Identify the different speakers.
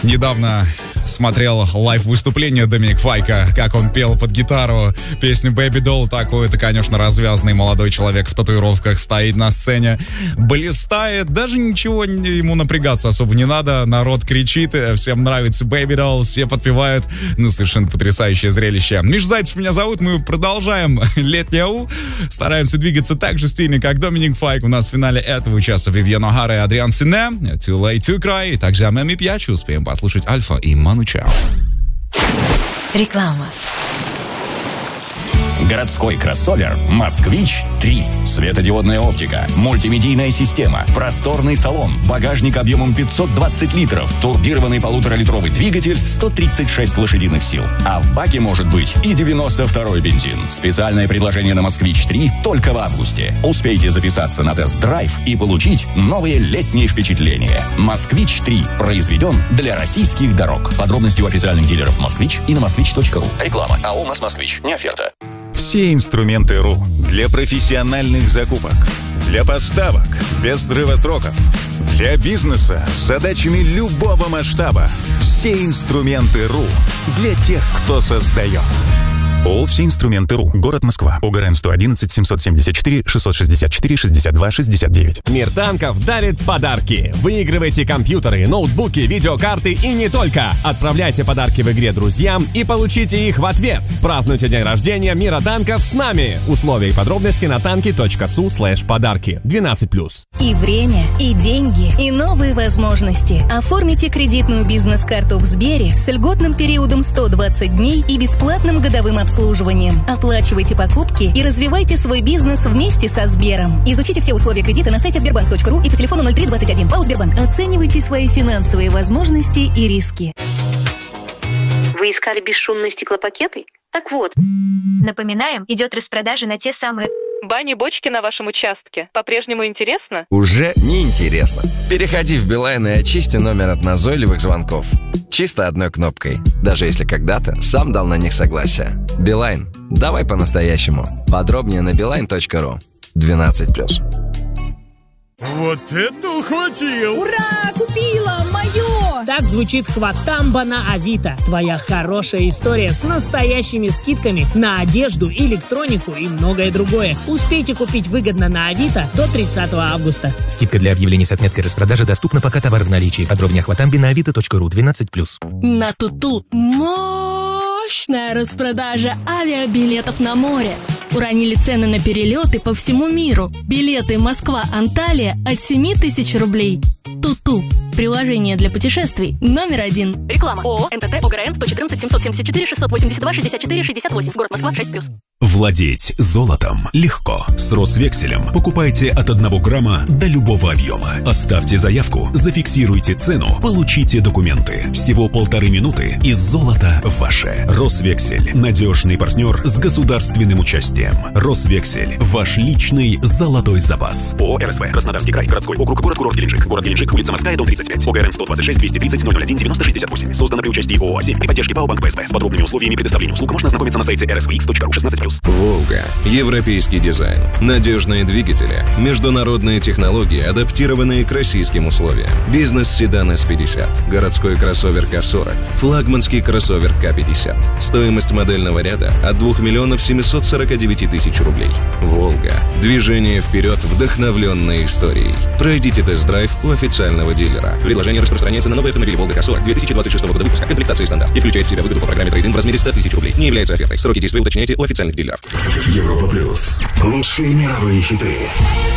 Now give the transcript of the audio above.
Speaker 1: Недавно смотрел лайв-выступление Доминик Файка, как он пел под гитару песню Baby Doll. Такой, это, конечно, развязанный молодой человек в татуировках стоит на сцене, блистает, даже ничего ему напрягаться особо не надо, народ кричит, всем нравится Baby Doll, все подпевают, ну, совершенно потрясающее зрелище. Миша Зайцев меня зовут, мы продолжаем летнее АУ, стараемся двигаться так же стильно, как Доминик Файк. У нас в финале этого часа Вивьен О'Хара и Адриан Сине, Too Late to Cry, также Амеми Пьячи, успеем послушать Альфа и Ману Чао.
Speaker 2: Реклама.
Speaker 3: Городской кроссовер «Москвич-3». Светодиодная оптика, мультимедийная система, просторный салон, багажник объемом 520 литров, турбированный 1,5-литровый двигатель, 136 лошадиных сил. А в баке может быть и 92-й бензин. Специальное предложение на «Москвич-3» только в августе. Успейте записаться на тест-драйв и получить новые летние впечатления. «Москвич-3» произведен для российских дорог. Подробности у официальных дилеров «Москвич» и на moskvich.ru. Реклама. А у нас «Москвич». Не оферта.
Speaker 4: Все инструменты РУ для профессиональных закупок, для поставок без срыва сроков, для бизнеса с задачами любого масштаба. Все инструменты РУ для тех, кто создает. ООО «Все инструменты РУ». Город Москва. ОГРН 111 774 664 62 69.
Speaker 5: Мир танков дарит подарки. Выигрывайте компьютеры, ноутбуки, видеокарты и не только. Отправляйте подарки в игре друзьям и получите их в ответ. Празднуйте день рождения Мира танков с нами. Условия и подробности на tanki.su/подарки. 12+.
Speaker 6: И время, и деньги, и новые возможности. Оформите кредитную бизнес-карту в Сбере с льготным периодом 120 дней и бесплатным годовым обслуживанием. Оплачивайте покупки и развивайте свой бизнес вместе со Сбером. Изучите все условия кредита на сайте sberbank.ru и по телефону 0321. ПАО «Сбербанк». Оценивайте свои финансовые возможности и риски.
Speaker 7: Вы искали бесшумные стеклопакеты? Так вот.
Speaker 2: Напоминаем, идет распродажа на те самые...
Speaker 7: Бани-бочки на вашем участке. По-прежнему интересно?
Speaker 8: Уже не интересно. Переходи в Билайн и очисти номер от назойливых звонков. Чисто одной кнопкой. Даже если когда-то сам дал на них согласие. Билайн. Давай по-настоящему. Подробнее на beeline.ru. 12+.
Speaker 9: Вот это ухватил!
Speaker 10: Ура! Купила! Мое! Так звучит «Хватамба» на Авито. Твоя хорошая история с настоящими скидками на одежду, электронику и многое другое. Успейте купить выгодно на Авито до 30 августа.
Speaker 11: Скидка для объявлений с отметкой распродажи доступна, пока товар в наличии. Подробнее о «Хватамбе» на avito.ru. 12+.
Speaker 12: На Туту мощная распродажа авиабилетов на море. Уронили цены на перелеты по всему миру. Билеты Москва-Анталия от 7 тысяч рублей. Туту. Приложение для путешествий номер 1.
Speaker 13: Реклама. ООО «НТТ ОГРН» 114 774 682 64 68. Город Москва, 6+.
Speaker 14: Владеть золотом легко. С Росвекселем покупайте от 1 грамма до любого объема. Оставьте заявку, зафиксируйте цену, получите документы. Всего 1,5 минуты и золото ваше. Росвексель. Надежный партнер с государственным участием. Росвексель. Ваш личный золотой запас.
Speaker 15: ООО «РСВ». Краснодарский край. Городской округ. Город-курорт Геленджик. Город Геленджик. Улица Морская, дом 35. ОГРН 126 230 001 90 68. Создано при участии ООО «А7» при поддержке ПАО «Банк ПСБ». С подробными условиями предоставления услуг можно ознакомиться на сайте rsvx.ru. 16+.
Speaker 16: «Волга». Европейский дизайн. Надежные двигатели. Международные технологии, адаптированные к российским условиям. Бизнес-седан S50. Городской кроссовер К40. Флагманский кроссовер К50. Стоимость модельного ряда от 2 миллионов 749 тысяч рублей. «Волга». Движение вперед, вдохновленное историей. Пройдите тест-драйв у официального дилера. Предложение распространяется на новые автомобили «Волга К40» 2026 года выпуска, комплектации стандарт, и включает в себя выгоду по программе трейд-ин в размере 100 тысяч рублей. Не является офертой. Сроки действия уточняйте у официальных дилеров.
Speaker 17: Европа Плюс. Лучшие мировые хиты.